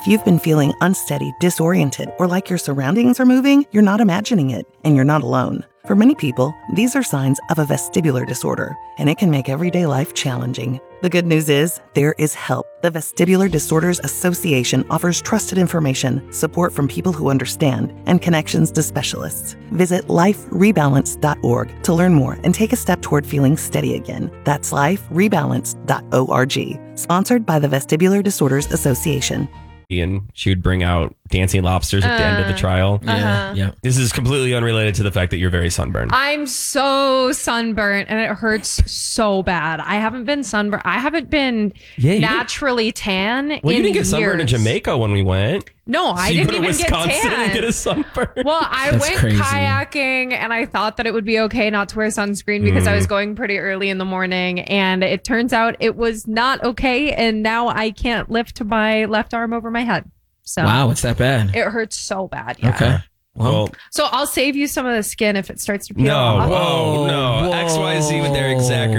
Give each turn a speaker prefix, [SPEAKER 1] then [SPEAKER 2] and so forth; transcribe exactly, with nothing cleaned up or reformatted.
[SPEAKER 1] If you've been feeling unsteady, disoriented, or like your surroundings are moving, you're not imagining it, and you're not alone. For many people, these are signs of a vestibular disorder, and it can make everyday life challenging. The good news is, there is help. The Vestibular Disorders Association offers trusted information, support from people who understand, and connections to specialists. Visit life rebalance dot org to learn more and take a step toward feeling steady again. That's life rebalance dot org. Sponsored by the Vestibular Disorders Association.
[SPEAKER 2] And she would bring out dancing lobsters at uh, the end of the trial.
[SPEAKER 3] Yeah,
[SPEAKER 4] uh-huh.
[SPEAKER 3] yeah.
[SPEAKER 2] This is completely unrelated to the fact that you're very sunburned.
[SPEAKER 4] I'm so sunburnt and it hurts so bad. I haven't been sunburned. I haven't been
[SPEAKER 2] yeah,
[SPEAKER 4] naturally tan.
[SPEAKER 2] Well,
[SPEAKER 4] in
[SPEAKER 2] you didn't get
[SPEAKER 4] years.
[SPEAKER 2] sunburned in Jamaica when we went.
[SPEAKER 4] No,
[SPEAKER 2] so
[SPEAKER 4] I
[SPEAKER 2] you
[SPEAKER 4] didn't even
[SPEAKER 2] Wisconsin
[SPEAKER 4] get tan.
[SPEAKER 2] And get a sunburn.
[SPEAKER 4] Well, I
[SPEAKER 3] That's
[SPEAKER 4] went
[SPEAKER 3] crazy.
[SPEAKER 4] kayaking and I thought that it would be okay not to wear sunscreen because mm. I was going pretty early in the morning, and it turns out it was not okay, and now I can't lift my left arm over my head. So
[SPEAKER 3] wow, it's that bad.
[SPEAKER 4] It hurts so bad. Yeah.
[SPEAKER 3] Okay. Well,
[SPEAKER 2] well,
[SPEAKER 4] so I'll save you some of the skin if it starts to peel
[SPEAKER 2] no,
[SPEAKER 4] off.
[SPEAKER 2] whoa, no.
[SPEAKER 3] Whoa.
[SPEAKER 2] X Y Z with their exact